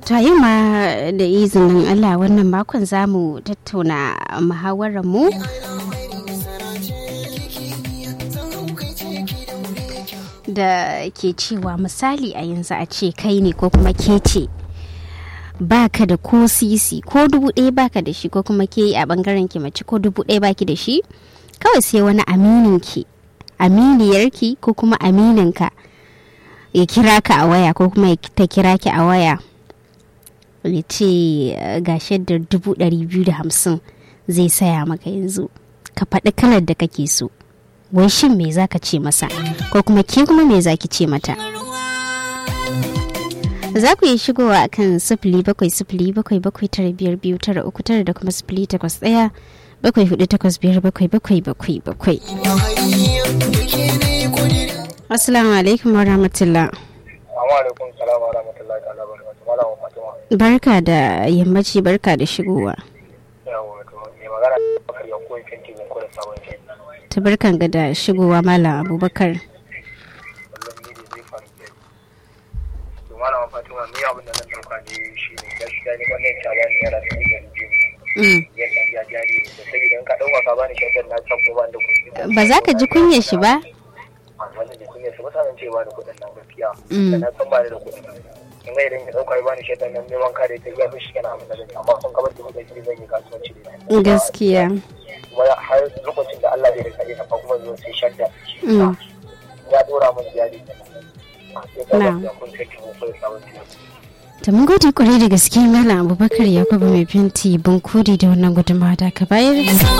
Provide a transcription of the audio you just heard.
To yau ma da izinin Allah wannan makon za mu tattauna muhawarar mu da ke cewa misali a yanzu a ce kai ne ko kuma ke ce baka da ko sisi ko 1,000 baka da shi ko kuma ke a bangaren ki mace ko 1,000 baki da shi, kawai sai wani amininki aminiyarki ko kuma amininka ya kira ka a waya ko kuma ta kira ki a waya ya ce ga shaddar 250 zai saya maka yanzu, ka faɗi kalar da kake so, wai shin me zaka ce masa ko kuma ke kuma me zaki ce mata? Za ku yi shigowa akan 0707795293 da kuma 0817485777. Assalamu alaikum wa rahmatullah. Barka da yammaci, barka da shigowa. Ta barkan ga da shigowa Malam Abubakar. Malama Fatima, ni abin da zan dauka ne shi ne gaskiya ne wannan shagani ya rasu da jini. Yadda ya jari da saboda in ka dauka ka bani shaidar na san ko ban da kuɗi. Ba za ka ji kunyar shi ba? Wannan da kunyar shi ba sanin cewa da kuɗin nan gaskiya. Da na san ba da kuɗin. In ga idan ya dauka ya bani shaidar nan neman kare ta ya fi shi kana abin da zan amma sun gabar da kuɗin shi zan yi kasuwanci da gaskiya. Kuma har lokacin da Allah zai rika ina kuma zo sai shadda. Ya dora mun jari. Ta mun gode kwarai da gaske Malam Abubakar Yakubu mai fenti Bunkuri da wannan gudunmawa da ka bayar.